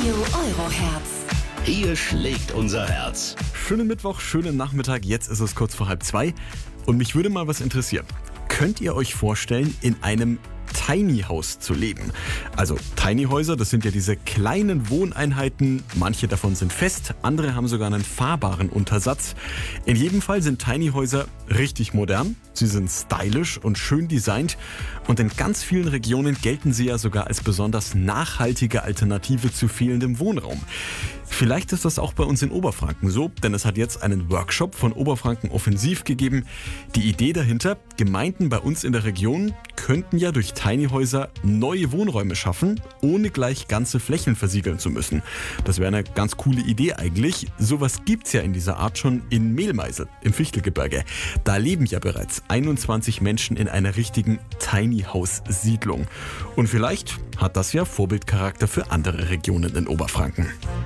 Radio Euroherz. Hier schlägt unser Herz. Schönen Mittwoch, schönen Nachmittag. Jetzt ist es kurz vor 1:30 und mich würde mal was interessieren. Könnt ihr euch vorstellen, in einem Tiny House zu leben? Also Tiny Häuser, das sind ja diese kleinen Wohneinheiten. Manche davon sind fest, andere haben sogar einen fahrbaren Untersatz. In jedem Fall sind Tiny Häuser richtig modern. Sie sind stylisch und schön designt. Und in ganz vielen Regionen gelten sie ja sogar als besonders nachhaltige Alternative zu fehlendem Wohnraum. Vielleicht ist das auch bei uns in Oberfranken so, denn es hat jetzt einen Workshop von Oberfranken Offensiv gegeben. Die Idee dahinter: Gemeinden bei uns in der Region könnten ja durch Tiny Häuser neue Wohnräume schaffen, ohne gleich ganze Flächen versiegeln zu müssen. Das wäre eine ganz coole Idee eigentlich. Sowas gibt's ja in dieser Art schon in Mehlmeisel im Fichtelgebirge. Da leben ja bereits 21 Menschen in einer richtigen Tiny House Siedlung. Und vielleicht hat das ja Vorbildcharakter für andere Regionen in Oberfranken.